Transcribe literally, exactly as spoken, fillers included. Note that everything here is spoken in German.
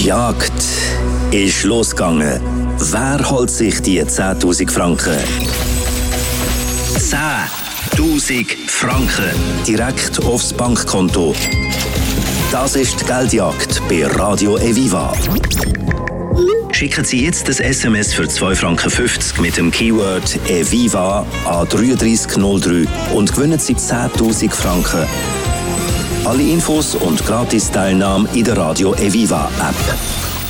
Die Jagd ist losgegangen. Wer holt sich die zehntausend Franken? zehntausend Franken direkt aufs Bankkonto. Das ist die Geldjagd bei Radio Eviva. Schicken Sie jetzt das S M S für zwei Franken fünfzig mit dem Keyword Eviva an drei drei null drei und gewinnen Sie zehntausend Franken. Alle Infos und Gratis-Teilnahme in der Radio Eviva App.